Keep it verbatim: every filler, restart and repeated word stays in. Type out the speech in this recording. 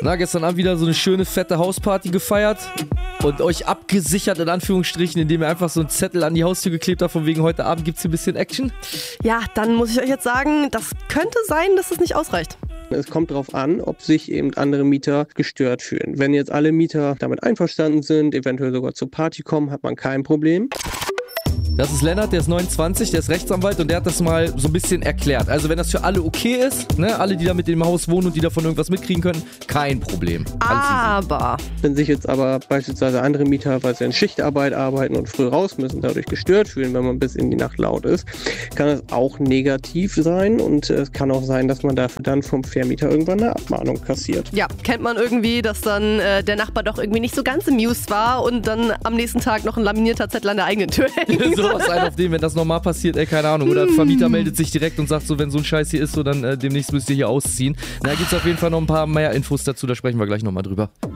Na, gestern Abend wieder so eine schöne, fette Hausparty gefeiert und euch abgesichert, in Anführungsstrichen, indem ihr einfach so einen Zettel an die Haustür geklebt habt, von wegen heute Abend gibt's hier ein bisschen Action? Ja, dann muss ich euch jetzt sagen, das könnte sein, dass es nicht ausreicht. Es kommt darauf an, ob sich eben andere Mieter gestört fühlen. Wenn jetzt alle Mieter damit einverstanden sind, eventuell sogar zur Party kommen, hat man kein Problem. Das ist Lennart, der ist neunundzwanzig, der ist Rechtsanwalt und der hat das mal so ein bisschen erklärt. Also wenn das für alle okay ist, ne, alle, die da mit dem Haus wohnen und die davon irgendwas mitkriegen können, kein Problem. Aber wenn sich jetzt aber beispielsweise andere Mieter, weil sie in Schichtarbeit arbeiten und früh raus müssen, dadurch gestört fühlen, wenn man bis in die Nacht laut ist, kann das auch negativ sein und es kann auch sein, dass man dafür dann vom Vermieter irgendwann eine Abmahnung kassiert. Ja, kennt man irgendwie, dass dann äh, der Nachbar doch irgendwie nicht so ganz amused war und dann am nächsten Tag noch ein laminierter Zettel an der eigenen Tür hängt. Sowas ein auf dem, wenn das nochmal passiert, ey, keine Ahnung. Oder der Vermieter meldet sich direkt und sagt so, wenn so ein Scheiß hier ist, so dann äh, demnächst müsst ihr hier ausziehen. Da gibt's auf jeden Fall noch ein paar mehr Infos dazu, da sprechen wir gleich nochmal drüber.